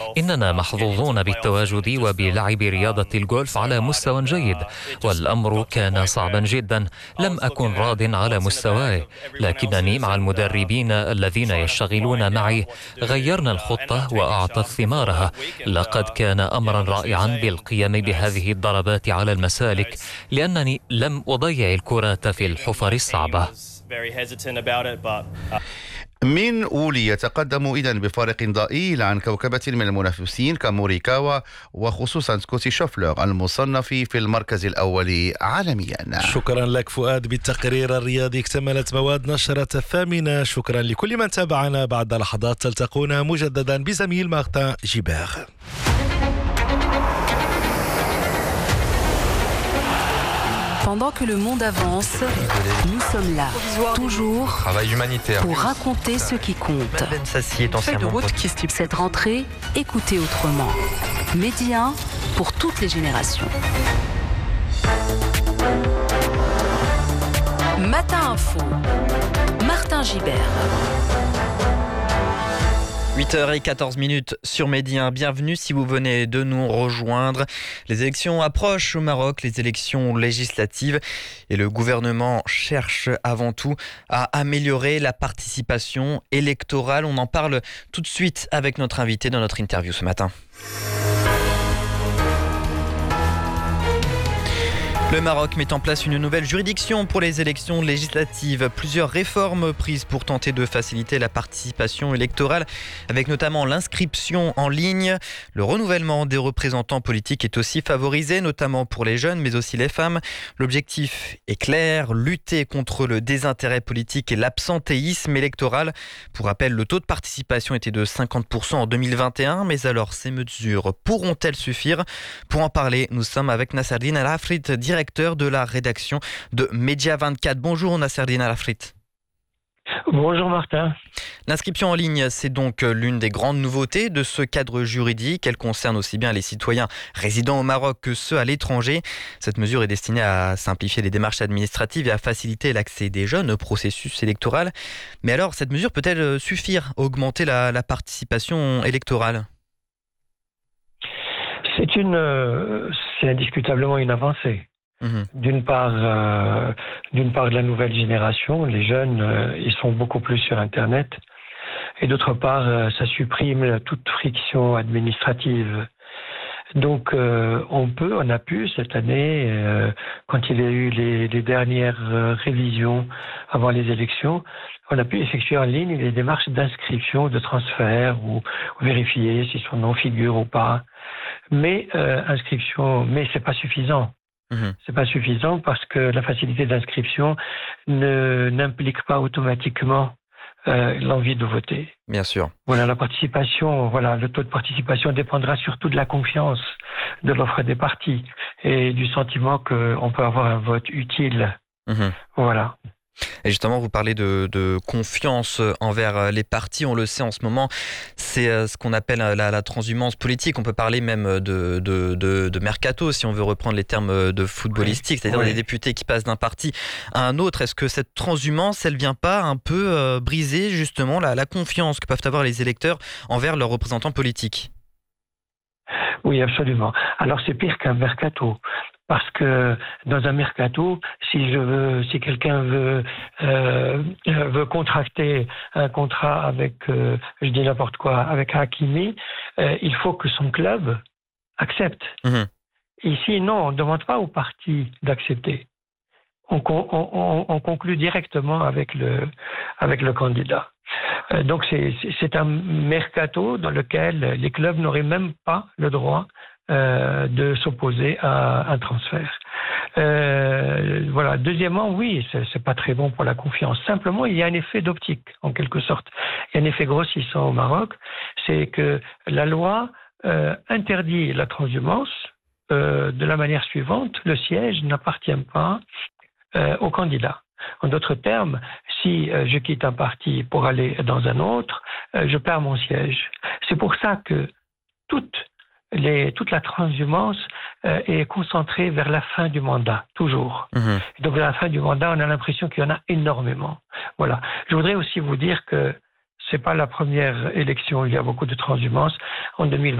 إننا محظوظون بالتواجد وبلعب رياضة الجولف على مستوى جيد، والأمر كان صعبا جدا. لم أكن راض على مستواي، لكنني مع المدربين الذين يشتغلون معي غيرنا الخطة وأعطت ثمارها. لقد كان أمرا رائعا بالقيام بهذه الضربات على المسالك، لأنني لم أضيع الكرة في الحفر الصعبة. مين أولي يتقدم إذن بفارق ضئيل عن كوكبة من المنافسين كموريكاوا وخصوصا سكوتي شوفلر المصنف في المركز الأول عالميا. شكرا لك فؤاد بالتقرير الرياضي. اكتملت مواد نشرة 8. شكرا لكل من تابعنا. بعد لحظات تلتقون مجددا بزميل مارتن جيبير. Pendant que le monde avance, nous sommes là, toujours pour raconter ce qui compte. Cette rentrée, écoutez autrement. Média pour toutes les générations. Matin Info, Martin Gibert. 8h14 sur Média. Bienvenue si vous venez de nous rejoindre. Les élections approchent au Maroc, les élections législatives, et le gouvernement cherche avant tout à améliorer la participation électorale. On en parle tout de suite avec notre invité dans notre interview ce matin. Le Maroc met en place une nouvelle juridiction pour les élections législatives. Plusieurs réformes prises pour tenter de faciliter la participation électorale, avec notamment l'inscription en ligne. Le renouvellement des représentants politiques est aussi favorisé, notamment pour les jeunes, mais aussi les femmes. L'objectif est clair, lutter contre le désintérêt politique et l'absentéisme électoral. Pour rappel, le taux de participation était de 50% en 2021, mais alors ces mesures pourront-elles suffire ? Pour en parler, nous sommes avec Nasserdine Al-Afrit, directeur de la rédaction de Média 24. Bonjour Nasserdine Al-Afrit. Bonjour Martin. L'inscription en ligne, c'est donc l'une des grandes nouveautés de ce cadre juridique. Elle concerne aussi bien les citoyens résidant au Maroc que ceux à l'étranger. Cette mesure est destinée à simplifier les démarches administratives et à faciliter l'accès des jeunes au processus électoral. Mais alors, cette mesure peut-elle suffire à augmenter la participation électorale ? C'est indiscutablement une avancée. D'une part de la nouvelle génération, les jeunes, ils sont beaucoup plus sur Internet. Et d'autre part, ça supprime toute friction administrative. Donc, on a pu cette année, quand il y a eu les dernières révisions avant les élections, on a pu effectuer en ligne les démarches d'inscription, de transfert ou vérifier si son nom figure ou pas. Mais c'est pas suffisant. C'est pas suffisant parce que la facilité d'inscription n'implique pas automatiquement l'envie de voter. Bien sûr. Le taux de participation dépendra surtout de la confiance de l'offre des partis et du sentiment qu'on peut avoir un vote utile. Voilà. Et justement, vous parlez de confiance envers les partis. On le sait en ce moment, c'est ce qu'on appelle la transhumance politique. On peut parler même de mercato, si on veut reprendre les termes de footballistique, c'est-à-dire des députés qui passent d'un parti à un autre. Est-ce que cette transhumance, elle vient pas un peu briser justement la confiance que peuvent avoir les électeurs envers leurs représentants politiques ? Oui, absolument. Alors c'est pire qu'un mercato. Parce que dans un mercato, si quelqu'un veut contracter un contrat avec, je dis n'importe quoi, avec Hakimi, il faut que son club accepte. Ici, non, on ne demande pas au parti d'accepter. On conclut directement avec le candidat. Donc c'est un mercato dans lequel les clubs n'auraient même pas le droit de s'opposer à un transfert. Deuxièmement, oui, c'est pas très bon pour la confiance. Simplement, il y a un effet d'optique, en quelque sorte. Il y a un effet grossissant au Maroc, c'est que la loi interdit la transhumance de la manière suivante: le siège n'appartient pas au candidat. En d'autres termes, si je quitte un parti pour aller dans un autre, je perds mon siège. C'est pour ça que toute la transhumance est concentrée vers la fin du mandat, toujours. Donc, à la fin du mandat, on a l'impression qu'il y en a énormément. Voilà. Je voudrais aussi vous dire que c'est pas la première élection où il y a beaucoup de transhumance. En 2020,